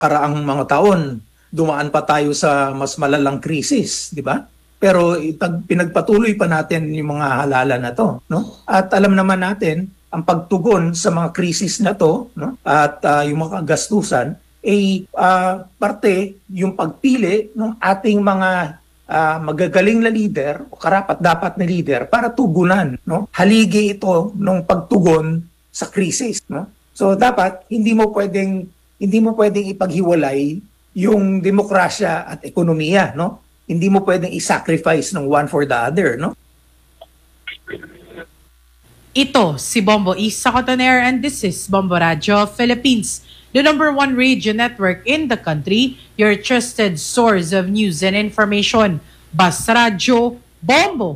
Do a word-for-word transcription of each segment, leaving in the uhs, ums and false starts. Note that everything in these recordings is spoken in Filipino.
karaang mga taon, dumaan pa tayo sa mas malalang krisis, di ba? Pero ipag, pinagpatuloy pa natin yung mga halala na to, no? At alam naman natin, ang pagtugon sa mga krisis na to, no? At uh, yung mga gastusan, ay uh, parte yung pagpili ng ating mga uh, magagaling na leader o karapat-dapat na leader para tugunan, no? Haligi ito ng pagtugon sa krisis, no? So dapat hindi mo pwedeng hindi mo pwedeng ipaghiwalay yung demokrasya at ekonomiya, no? Hindi mo pwedeng i-sacrifice ng one for the other, no? Ito si Bombo Isa Cotoner and this is Bombo Radio Philippines, the number one radio network in the country, your trusted source of news and information. Basta Radio Bombo!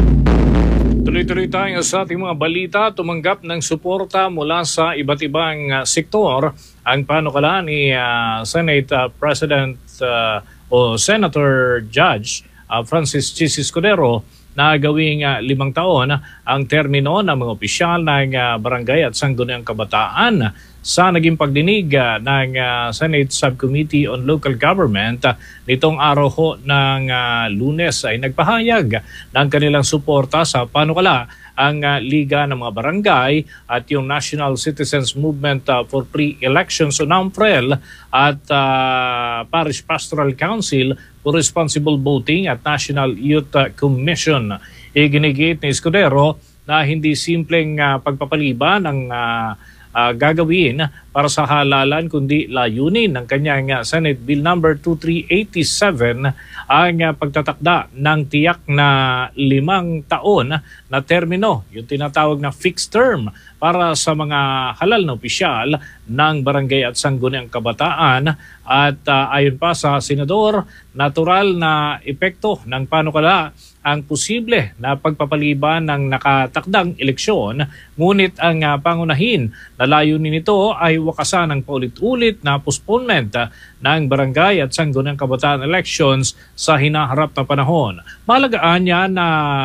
Tuloy-tuloy tayo sa ating mga balita. Tumanggap ng suporta mula sa iba't ibang uh, sektor ang panukalaan ni uh, Senate uh, President uh, o Senator Judge uh, Francis Chis Escudero na gawing uh, limang taon ang termino ng mga opisyal ng uh, barangay at sangguniang kabataan. Sa naging pagdinig uh, ng uh, Senate Subcommittee on Local Government uh, nitong araw ho ng uh, Lunes ay nagpahayag ng kanilang suporta sa panukala ang uh, Liga ng mga Barangay at yung National Citizens Movement uh, for Pre-Elections o NAMPREL at uh, Parish Pastoral Council for Responsible Voting at National Youth uh, Commission. Iginigit ni Escudero na hindi simpleng uh, pagpapaliban ng uh, Uh, gagawin para sa halalan kundi layunin ng kanyang uh, Senate Bill number two three eight seven ang uh, pagtatakda ng tiyak na limang taon na termino, yung tinatawag na fixed term para sa mga halal na opisyal ng barangay at sangguniang kabataan. At uh, ayon pa sa senador, natural na epekto ng panukala ang posible na pagpapaliban ng nakatakdang eleksyon, ngunit ang uh, pangunahin na layunin nito ay wakasan ng paulit-ulit na postponement uh, ng barangay at sangguniang kabataan elections sa hinaharap na panahon. Mahalagaan niya na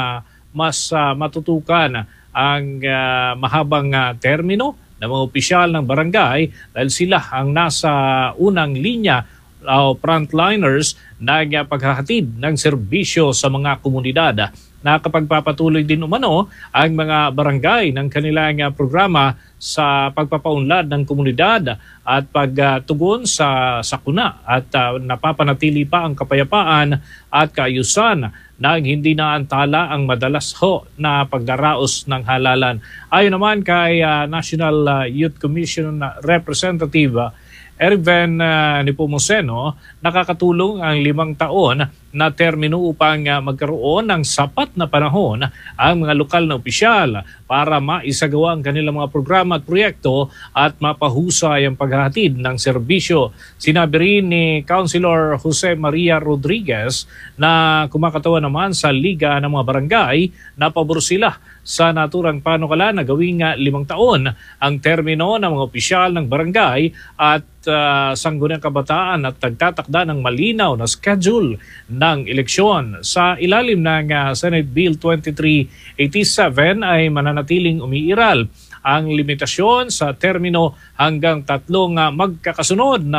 mas uh, matutukan ang uh, mahabang uh, termino ng mga opisyal ng barangay dahil sila ang nasa unang linya o uh, frontliners na uh, paghahatid ng serbisyo sa mga komunidad. Nakapagpapatuloy din umano ang mga barangay ng kanilang uh, programa sa pagpapaunlad ng komunidad at pagtugon uh, sa sakuna at uh, napapanatili pa ang kapayapaan at kaayusan nang hindi naantala ang madalas ho na pagdaraos ng halalan. Ayon naman kay uh, National uh, Youth Commission Representative uh, Erven uh, Nepomuceno, nakakatulong ang limang taon na termino upang uh, magkaroon ng sapat na panahon ang mga lokal na opisyal para maisagawa ang kanilang mga programa at proyekto at mapahusay ang paghahatid ng serbisyo. Sinabi rin ni Councilor Jose Maria Rodriguez na kumakatawan naman sa Liga ng mga Barangay na pabor sila sa naturang panukala na gawing uh, limang taon ang termino ng mga opisyal ng barangay at uh, sangguniang kabataan at nagtatakda ng malinaw na schedule ng eleksyon. Sa ilalim ng uh, Senate Bill twenty-three eighty-seven ay mananatiling umiiral ang limitasyon sa termino hanggang tatlong uh, magkakasunod na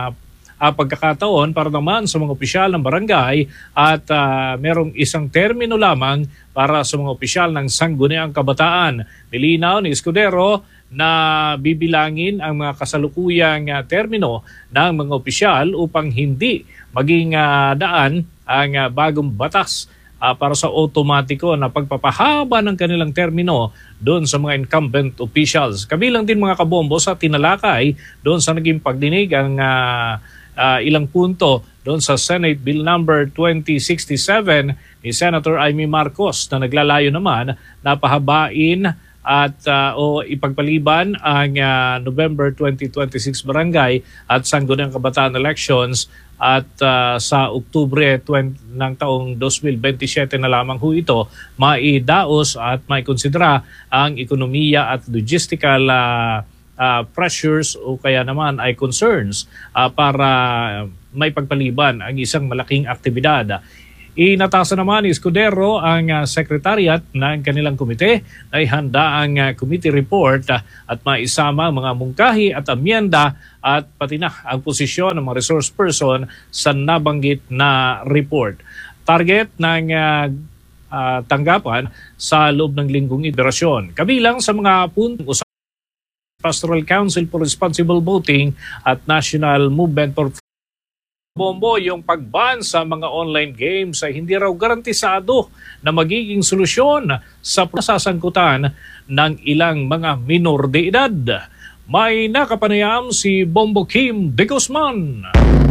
Uh, pagkakataon para naman sa mga opisyal ng barangay at uh, merong isang termino lamang para sa mga opisyal ng sangguniang kabataan. Nilinaw ni Escudero na bibilangin ang mga kasalukuyang uh, termino ng mga opisyal upang hindi maging uh, daan ang uh, bagong batas uh, para sa otomatiko na pagpapahaba ng kanilang termino doon sa mga incumbent officials. Kabilang din mga kabombo sa tinalakay doon sa naging pagdinig ang uh, Uh, ilang punto doon sa Senate Bill number twenty sixty-seven ni Senator Amy Marcos na naglalayo naman na pahabain at uh, o ipagpaliban ang uh, November twenty twenty-six barangay at sangguniang kabataan elections at uh, sa Oktubre ng taong twenty twenty-seven na lamang ho ito maidaos at maikonsidera ang ekonomiya at logistical uh, Uh, pressures o kaya naman ay concerns uh, para may pagpaliban ang isang malaking aktibidad. Inatasan naman ni Escudero ang uh, secretariat ng kanilang komite na ihanda ang uh, committee report uh, at maisama ang mga mungkahi at amyenda at pati na ang posisyon ng mga resource person sa nabanggit na report. Target ng uh, uh, tanggapan sa loob ng linggong iterasyon. Kabilang sa mga puntong Pastoral Council for Responsible Voting at National Movement for Bombo, yung pagban sa mga online games ay hindi raw garantisado na magiging solusyon sa nasasangkutan ng ilang mga minor de edad. May nakapanayam si Bombo Kim de Guzman.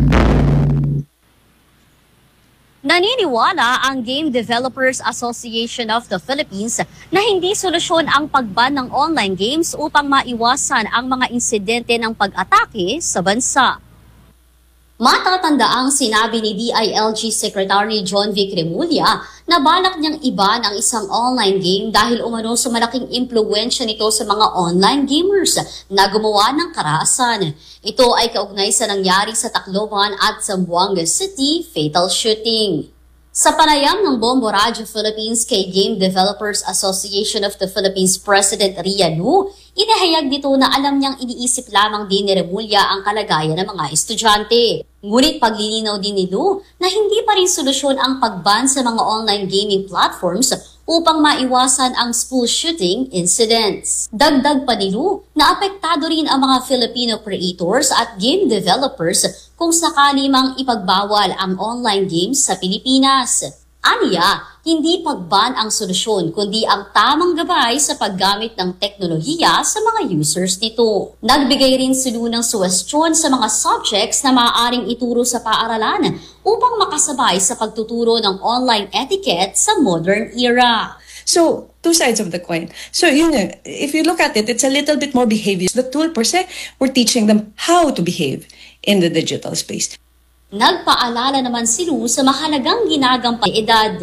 Naniniwala ang Game Developers Association of the Philippines na hindi solusyon ang pagban ng online games upang maiwasan ang mga insidente ng pag-atake sa bansa. Matatandaang sinabi ni D I L G Secretary John Vic Remulla na balak niyang iban ang isang online game dahil umano sa malaking impluwensya nito sa mga online gamers na gumawa ng karahasan. Ito ay kaugnay sa nangyari sa Tacloban at Zamboanga City fatal shooting. Sa panayam ng Bombo Radio Philippines kay Game Developers Association of the Philippines President Ria Lu, inihayag nito na alam niyang iniisip lamang din ni Remulla ang kalagayan ng mga estudyante. Ngunit paglilinaw din ni Lu na hindi pa rin solusyon ang pagban sa mga online gaming platforms upang maiwasan ang school shooting incidents. Dagdag pa ni Lu na apektado rin ang mga Filipino creators at game developers kung sakali mang ipagbawal ang online games sa Pilipinas. Aniya, hindi pagban ang solusyon kundi ang tamang gabay sa paggamit ng teknolohiya sa mga users nito. Nagbigay rin si Lu ng suwestyon sa mga subjects na maaaring ituro sa paaralan upang makasabay sa pagtuturo ng online etiquette sa modern era. So, two sides of the coin. So, you know, if you look at it, it's a little bit more behavior. The tool per se, we're teaching them how to behave in the digital space. Nagpaalala naman si Lu sa mahalagang ginagampang edad.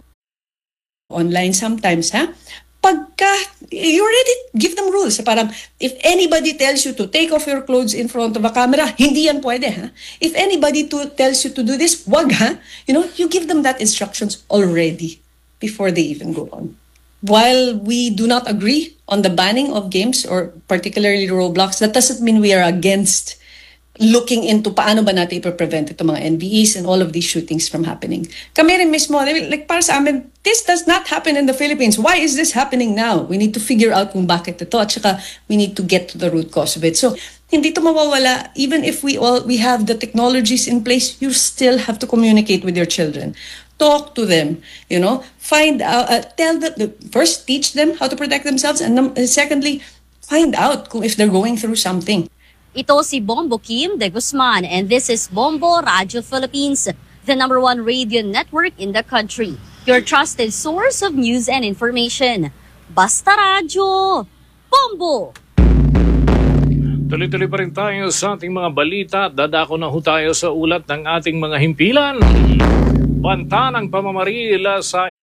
Online sometimes, ha? Pagka, you already give them rules. Parang, if anybody tells you to take off your clothes in front of a camera, hindi yan pwede, ha? If anybody to, tells you to do this, wag, ha? You know, you give them that instructions already before they even go on. While we do not agree on the banning of games, or particularly Roblox, that doesn't mean we are against looking into paano ba natin ipaprevent ito mga N B Es and all of these shootings from happening. Kami rin mismo, like para sa amin, this does not happen in the Philippines. Why is this happening now? We need to figure out kung bakit ito at saka we need to get to the root cause of it. So, hindi ito mawawala. Even if we all we have the technologies in place, you still have to communicate with your children. Talk to them, you know, find out, uh, tell them, first teach them how to protect themselves, and um, secondly, find out kung if they're going through something. Ito si Bombo Kim de Guzman, and this is Bombo Radio Philippines, the number one radio network in the country. Your trusted source of news and information. Basta Radio, Bombo! Tuloy-tuloy pa rin tayo sa ating mga balita. Dadako na ho tayo sa ulat ng ating mga himpilan. Banta ng pamamaril sa